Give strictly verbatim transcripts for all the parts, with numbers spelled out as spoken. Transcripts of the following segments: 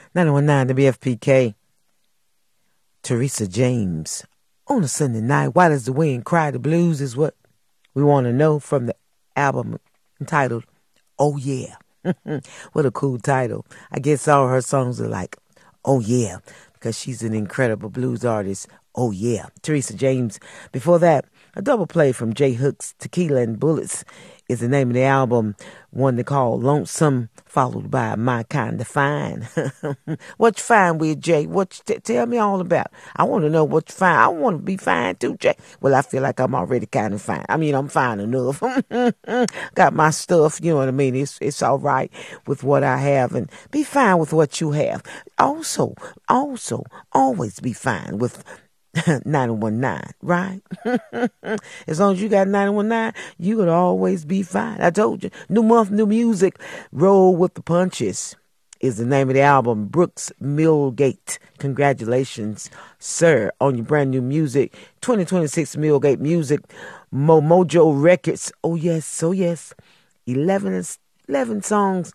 nine one nine W F P K. Teresa James. On a Sunday night, why does the wind cry? The blues is what we want to know from the album entitled Oh Yeah. What a cool title. I guess all her songs are like, oh yeah, because she's an incredible blues artist. Oh yeah. Teresa James. Before that, a double play from J Hook's Tequila and Bullets is the name of the album, one they call Lonesome, followed by My Kind of Fine. What you fine with, Jay? What you t- tell me all about? I want to know what you fine. I want to be fine too, Jay. Well, I feel like I'm already kind of fine. I mean, I'm fine enough. Got my stuff, you know what I mean? It's it's all right with what I have, and be fine with what you have. Also, also, always be fine with nine one nine, right? As long as you got nine one nine, you could always be fine. I told you. New month, new music. Roll with the Punches is the name of the album. Brooks Millgate. Congratulations, sir, on your brand new music. twenty twenty-six Millgate Music. Mo Mojo Records. Oh, yes. Oh, yes. eleven, eleven songs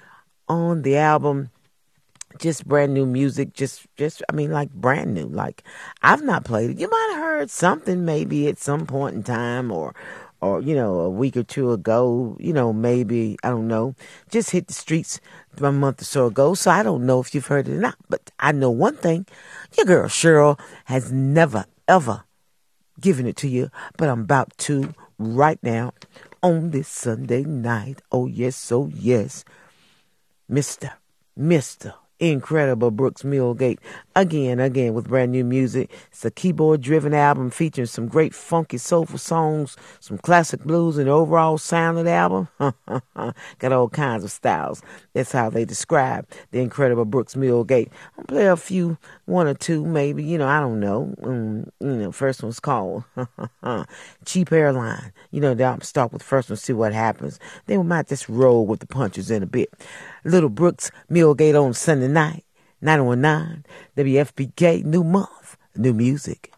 on the album. Just brand new music, just, just, I mean, like brand new. Like, I've not played it. You might have heard something maybe at some point in time or, or, you know, a week or two ago, you know, maybe, I don't know. Just hit the streets a month or so ago, so I don't know if you've heard it or not. But I know one thing. Your girl Cheryl has never, ever given it to you, but I'm about to right now on this Sunday night. Oh, yes, oh, yes. Mister, Mister Incredible Brooks Millgate, again, again, with brand new music. It's a keyboard-driven album featuring some great funky, soulful songs, some classic blues, and the overall sound of the album. Got all kinds of styles. That's how they describe the Incredible Brooks Millgate. I'll play a few, one or two, maybe. You know, I don't know. Um, you know, first one's called Cheap Airline. You know, I'll start with the first one, see what happens. Then we might just roll with the punches in a bit. Little Brooks Millgate on Sunday night, nine one nine W F P K, new month, new music.